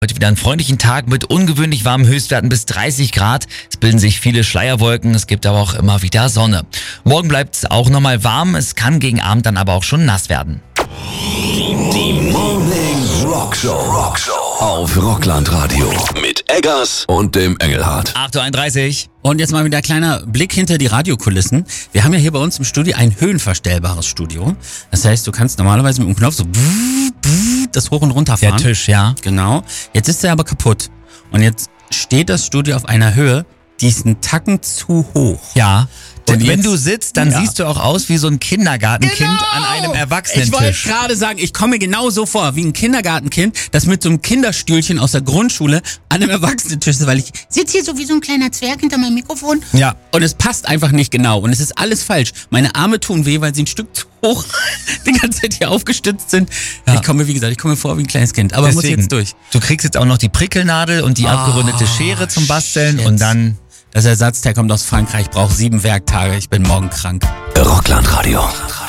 Heute wieder einen freundlichen Tag mit ungewöhnlich warmen Höchstwerten bis 30 Grad. Es bilden sich viele Schleierwolken, es gibt aber auch immer wieder Sonne. Morgen bleibt es auch nochmal warm, es kann gegen Abend dann aber auch schon nass werden. Die Morning Rockshow auf Rockland-Radio mit Eggers und dem Engelhardt. 8.31 Uhr. Und jetzt mal wieder ein kleiner Blick hinter die Radiokulissen. Wir haben ja hier bei uns im Studio ein höhenverstellbares Studio. Das heißt, du kannst normalerweise mit dem Knopf so das hoch und runter fahren. Der Tisch, ja. Genau. Jetzt ist er aber kaputt. Und jetzt steht das Studio auf einer Höhe, die ist einen Tacken zu hoch. Ja. Und Denn wenn jetzt- du sitzt, dann Ja. siehst du auch aus wie so ein Kindergartenkind an einem Ich Erwachsenentisch. wollte gerade sagen, ich komme mir genau so vor, wie ein Kindergartenkind, das mit so einem Kinderstühlchen aus der Grundschule an einem Erwachsenentisch ist, weil ich sitze hier so wie so ein kleiner Zwerg hinter meinem Mikrofon. Ja. Und es passt einfach nicht genau und es ist alles falsch. Meine Arme tun weh, weil sie ein Stück zu hoch die ganze Zeit hier aufgestützt sind. Ja. Ich komme mir vor wie ein kleines Kind, aber muss jetzt durch. Du kriegst jetzt auch noch die Prickelnadel und die abgerundete Schere zum Basteln shit. und dann... Das Ersatzteil kommt aus Frankreich, braucht 7 Werktage, ich bin morgen krank. Rockland-Radio.